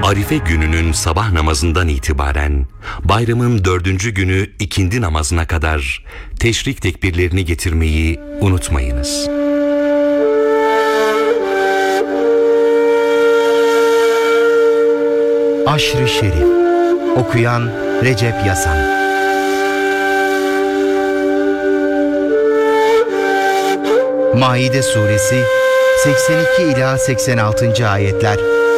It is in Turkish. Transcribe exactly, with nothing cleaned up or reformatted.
Arife gününün sabah namazından itibaren bayramın dördüncü günü ikindi namazına kadar teşrik tekbirlerini getirmeyi unutmayınız. Aşr-ı Şerif. Okuyan Recep Yasan. Maide Suresi seksen iki ila seksen altıncı ayetler